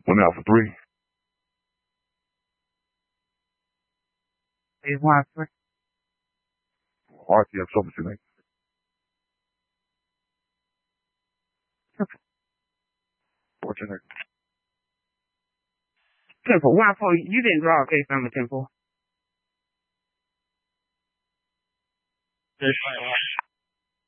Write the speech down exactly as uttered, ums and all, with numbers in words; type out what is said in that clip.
One out for three. Is one three. R T F troubleshooting. Fortunate. Temple, one four. You didn't draw a case number, Temple. Yes.